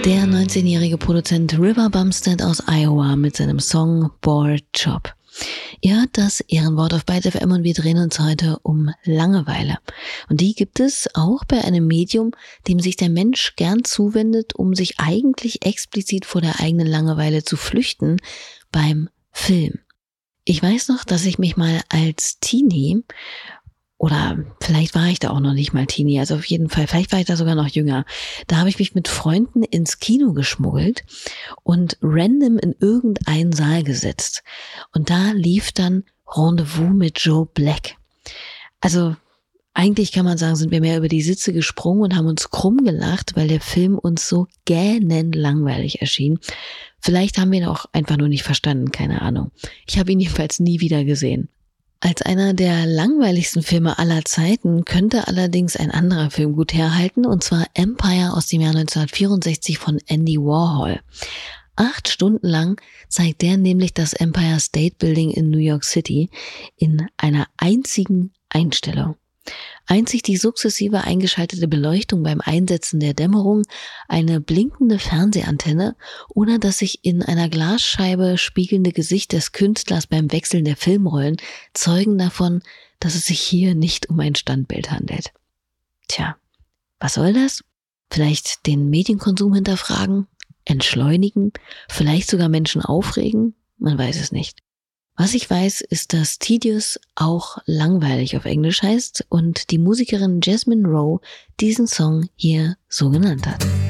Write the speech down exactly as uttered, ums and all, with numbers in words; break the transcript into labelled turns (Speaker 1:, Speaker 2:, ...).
Speaker 1: Der neunzehnjährige Produzent River Bumstead aus Iowa mit seinem Song Bored Job. Ihr hört das Ehrenwort auf Byte F M und wir drehen uns heute um Langeweile. Und die gibt es auch bei einem Medium, dem sich der Mensch gern zuwendet, um sich eigentlich explizit vor der eigenen Langeweile zu flüchten, beim Film. Ich weiß noch, dass ich mich mal als Teenie, oder vielleicht war ich da auch noch nicht mal Teenie, also auf jeden Fall, vielleicht war ich da sogar noch jünger. Da habe ich mich mit Freunden ins Kino geschmuggelt und random in irgendeinen Saal gesetzt. Und da lief dann Rendezvous mit Joe Black. Also eigentlich kann man sagen, sind wir mehr über die Sitze gesprungen und haben uns krumm gelacht, weil der Film uns so gähnend langweilig erschien. Vielleicht haben wir ihn auch einfach nur nicht verstanden, keine Ahnung. Ich habe ihn jedenfalls nie wieder gesehen. Als einer der langweiligsten Filme aller Zeiten könnte allerdings ein anderer Film gut herhalten, und zwar Empire aus dem Jahr neunzehnhundertvierundsechzig von Andy Warhol. Acht Stunden lang zeigt der nämlich das Empire State Building in New York City in einer einzigen Einstellung. Einzig die sukzessive eingeschaltete Beleuchtung beim Einsetzen der Dämmerung, eine blinkende Fernsehantenne oder das sich in einer Glasscheibe spiegelnde Gesicht des Künstlers beim Wechseln der Filmrollen zeugen davon, dass es sich hier nicht um ein Standbild handelt. Tja, was soll das? Vielleicht den Medienkonsum hinterfragen, entschleunigen, vielleicht sogar Menschen aufregen? Man weiß es nicht. Was ich weiß, ist, dass tedious auch langweilig auf Englisch heißt und die Musikerin Jasmine Rowe diesen Song hier so genannt hat.